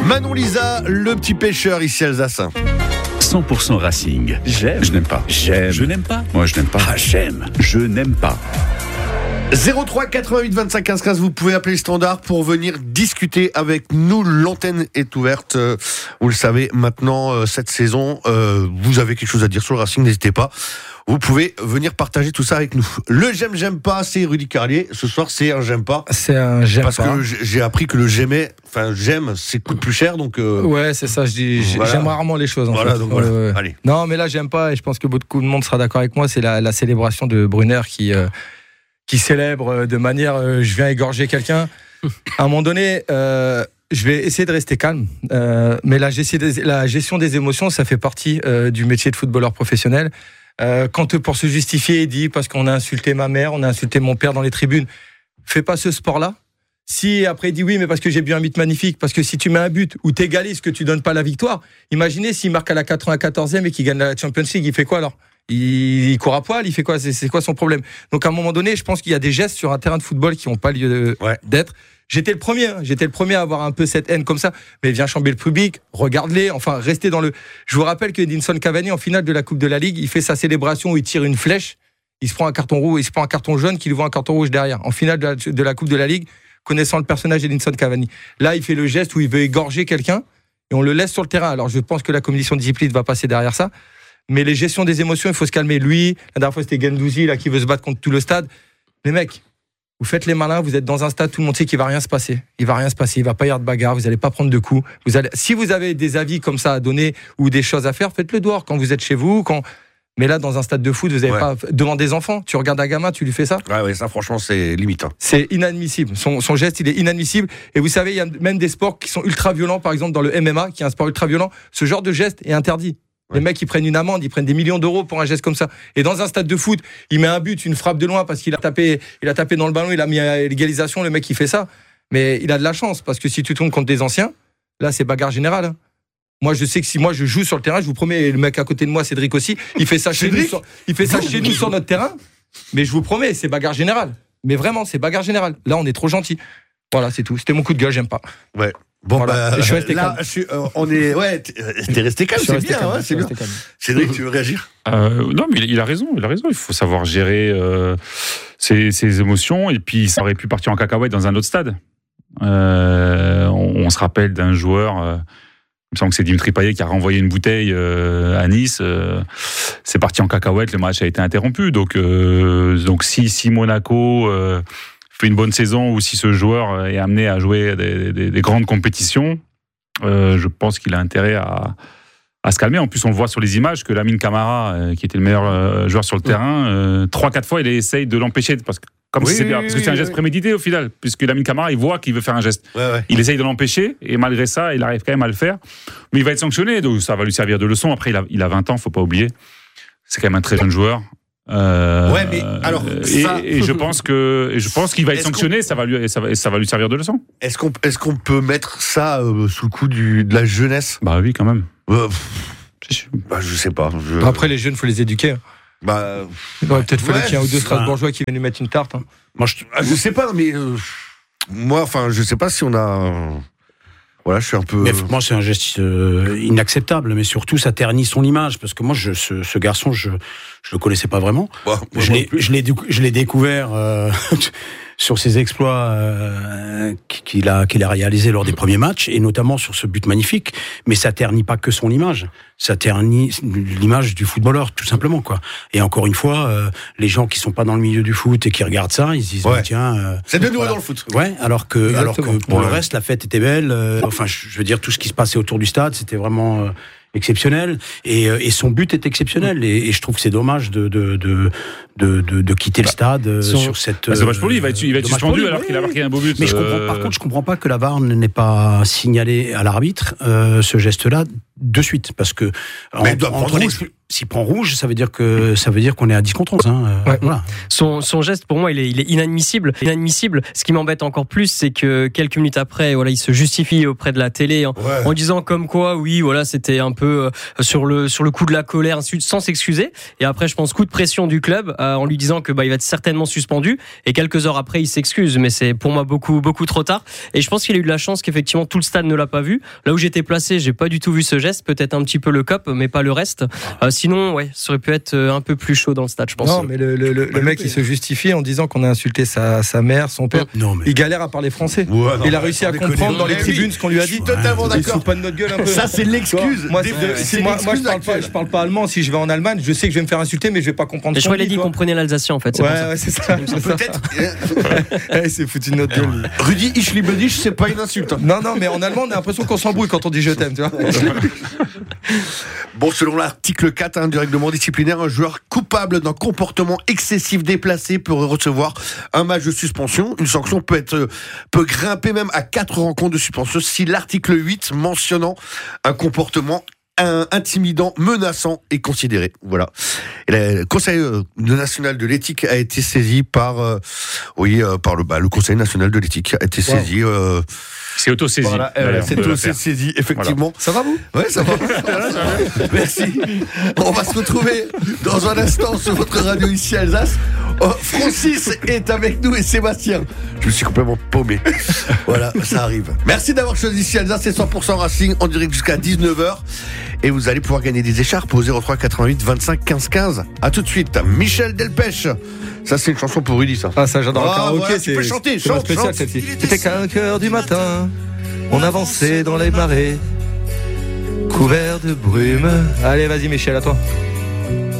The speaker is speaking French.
Manon Lisa, le petit pêcheur ici à Alsacien. 100% Racing. J'aime. Je n'aime pas. J'aime. Je n'aime pas. Moi, je n'aime pas. Ah, j'aime. Je n'aime pas. 03 88 25 15 15, vous pouvez appeler le standard pour venir discuter avec nous. L'antenne est ouverte. Vous le savez, maintenant, cette saison, vous avez quelque chose à dire sur le Racing, n'hésitez pas. Vous pouvez venir partager tout ça avec nous. Le j'aime pas, c'est Rudy Carlier. Ce soir, c'est un j'aime pas. C'est un j'aime parce pas. Parce que j'ai appris que le j'aime, c'est coûte plus cher, donc. Ouais, c'est ça. Voilà. J'aime rarement les choses. Voilà, fait. donc voilà. Ouais. Allez. Non, mais là, j'aime pas, et je pense que beaucoup de monde sera d'accord avec moi. C'est la célébration de Brunner qui célèbre de manière je viens égorger quelqu'un. À un moment donné, je vais essayer de rester calme, mais la gestion des émotions, ça fait partie du métier de footballeur professionnel. Quand pour se justifier, il dit parce qu'on a insulté ma mère, on a insulté mon père dans les tribunes, fais pas ce sport-là. Si après il dit oui, mais parce que j'ai bu un but magnifique, parce que si tu mets un but où t'égalises, que tu donnes pas la victoire, imaginez s'il marque à la 94e et qu'il gagne la Champions League, il fait quoi alors ? Il court à poil, il fait quoi ? C'est quoi son problème ? Donc à un moment donné, je pense qu'il y a des gestes sur un terrain de football qui n'ont pas lieu d'être. J'étais le premier à avoir un peu cette haine comme ça, mais viens chamber le public, regarde-les, enfin restez dans le... Je vous rappelle que Edinson Cavani, en finale de la Coupe de la Ligue, il fait sa célébration où il tire une flèche, il se prend un carton rouge, il se prend un carton jaune qui lui voit un carton rouge derrière. En finale de la Coupe de la Ligue, connaissant le personnage d'Edinson Cavani. Là, il fait le geste où il veut égorger quelqu'un et on le laisse sur le terrain. Alors je pense que la commission de discipline va passer derrière ça, mais les gestions des émotions, il faut se calmer. Lui, la dernière fois c'était Guendouzi là, qui veut se battre contre tout le stade. Les mecs, vous faites les malins, vous êtes dans un stade, tout le monde sait qu'il va rien se passer. Il va pas y avoir de bagarre, vous allez pas prendre de coups. Si vous avez des avis comme ça à donner ou des choses à faire, faites-le dehors quand vous êtes chez vous. Mais là, dans un stade de foot, vous avez pas devant des enfants. Tu regardes un gamin, tu lui fais ça. Ouais, ça franchement, c'est limite. Hein. C'est inadmissible. Son geste, il est inadmissible. Et vous savez, il y a même des sports qui sont ultra violents. Par exemple, dans le MMA, qui est un sport ultra violent, ce genre de geste est interdit. Les mecs, ils prennent une amende, ils prennent des millions d'euros pour un geste comme ça. Et dans un stade de foot, il met un but, une frappe de loin parce qu'il a tapé dans le ballon, il a mis à l'égalisation, le mec, il fait ça. Mais il a de la chance parce que si tu tombes contre des anciens, là, c'est bagarre générale. Hein. Moi, je sais que si moi je joue sur le terrain, je vous promets, le mec à côté de moi, Cédric aussi, il fait ça chez nous sur notre terrain. Mais je vous promets, c'est bagarre générale. Mais vraiment, c'est bagarre générale. Là, on est trop gentil. Voilà, c'est tout. C'était mon coup de gueule, j'aime pas. Ouais. Bon, voilà. Je suis resté calme. T'es resté calme, c'est bien. Calme, c'est bien. Cédric, tu veux réagir ? Non, mais il a raison. Il faut savoir gérer ses émotions. Et puis, ça aurait pu partir en cacahuète dans un autre stade. On se rappelle d'un joueur, il me semble que c'est Dimitri Payet qui a renvoyé une bouteille à Nice. C'est parti en cacahuète, le match a été interrompu. Donc si Monaco fait une bonne saison ou si ce joueur est amené à jouer des grandes compétitions, je pense qu'il a intérêt à se calmer. En plus, on le voit sur les images que Lamine Camara, qui était le meilleur joueur sur le terrain, 3-4 fois, il essaye de l'empêcher parce que c'est un geste prémédité au final, puisque Lamine Camara, il voit qu'il veut faire un geste. Il essaye de l'empêcher et malgré ça, il arrive quand même à le faire. Mais il va être sanctionné, donc ça va lui servir de leçon. Après, il a 20 ans, faut pas oublier. C'est quand même un très jeune joueur. Mais alors et je pense qu'il va être sanctionné, ça va lui servir de leçon. Est-ce qu'on peut mettre ça sous le coup de la jeunesse ? Bah oui, quand même. Je sais pas. Après, les jeunes, faut les éduquer. Il aurait peut-être fallu qu'il y ait un ou deux Strasbourgeois qui viennent lui mettre une tarte. Hein. Moi, je sais pas, mais je sais pas si on a. Voilà, je suis un peu. Mais moi, c'est un geste inacceptable, mais surtout, ça ternit son image, parce que moi, ce garçon, je le connaissais pas vraiment. Je l'ai découvert sur ses exploits qu'il a réalisés lors des premiers matchs, et notamment sur ce but magnifique. Mais ça ternit pas que son image, ça ternit l'image du footballeur, tout simplement, quoi. Et encore une fois, les gens qui sont pas dans le milieu du foot et qui regardent ça, ils se disent tiens, c'est de nouveau dans le foot. Ouais, alors que pour le reste, la fête était belle. Je veux dire, tout ce qui se passait autour du stade, c'était vraiment exceptionnel, et son but est exceptionnel, et je trouve que c'est dommage de quitter le stade sur cette. C'est dommage pour lui, il va être suspendu alors qu'il a marqué un beau but. Mais par contre, je comprends pas que la VAR n'ait pas signalé à l'arbitre ce geste-là de suite, parce que s'il prend rouge, ça veut dire qu'on est à 10 contre 11. Voilà. Son geste, pour moi, il est inadmissible. Ce qui m'embête encore plus, c'est que quelques minutes après, voilà, il se justifie auprès de la télé en disant comme quoi, oui, voilà, c'était un peu sur le coup de la colère, sans s'excuser. Et après, je pense coup de pression du club en lui disant que il va être certainement suspendu. Et quelques heures après, il s'excuse. Mais c'est pour moi beaucoup trop tard. Et je pense qu'il a eu de la chance qu'effectivement tout le stade ne l'a pas vu. Là où j'étais placé, j'ai pas du tout vu ce geste. Peut-être un petit peu le cop, mais pas le reste. Sinon, ça aurait pu être un peu plus chaud dans le stade, je pense. Non, mais le mec, il se justifie en disant qu'on a insulté sa mère, son père. Non, mais... Il galère à parler français. Il a réussi à comprendre dans les tribunes ce qu'on lui a dit. Je suis totalement d'accord. Il se fout pas de notre gueule un peu. Ça, c'est l'excuse. Moi, je parle pas allemand. Si je vais en Allemagne, je sais que je vais me faire insulter, mais je vais pas comprendre. Et je crois qu'il a dit qu'on prenait l'Alsacien, en fait. C'est ça. Peut-être. Il s'est foutu de notre gueule. Rudy, ich liebe dich, c'est pas une insulte. Non, mais en allemand, on a l'impression qu'on s'embrouille quand on dit je t'aime, tu vois. Bon, selon l'article 4 du règlement disciplinaire, un joueur coupable d'un comportement excessif déplacé peut recevoir un match de suspension. Une sanction peut grimper même à 4 rencontres de suspension si l'article 8 mentionnant un comportement intimidant, menaçant et considéré. Voilà. Et le Conseil national de l'éthique a été saisi par le Conseil national de l'éthique a été saisi. C'est auto-saisi. Voilà, c'est auto-saisi, effectivement. Voilà. Ça va, vous ? Ouais, ça va. Merci. On va se retrouver dans un instant sur votre radio ici Alsace. Francis est avec nous et Sébastien. Je me suis complètement paumé. Voilà, ça arrive. Merci d'avoir choisi ici Alsace, c'est 100% Racing en direct jusqu'à 19h. Et vous allez pouvoir gagner des écharpes au 03 88 25 15 15. À tout de suite. Michel Delpech. Ça, c'est une chanson pour Rudy, ça. Ah, ça, j'adore le karaoké. Voilà, tu peux chanter, chante. C'était qu'à 1h du matin, on avançait dans les marais, couverts de brume. Allez, vas-y, Michel, à toi.